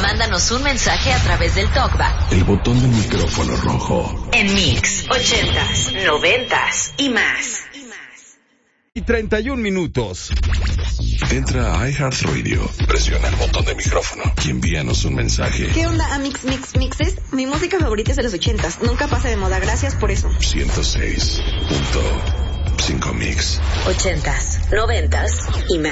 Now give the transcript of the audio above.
mándanos un mensaje a través del TalkBack. El botón del micrófono rojo. En Mix, 80s, 90s y más. Y 31 minutos. Entra a iHeartRadio, presiona el botón de micrófono y envíanos un mensaje. ¿Qué onda, Amix Mixes? Mi música favorita es de los 80s. Nunca pasa de moda. Gracias por eso. 106.5 Mix. 80s, 90s y más.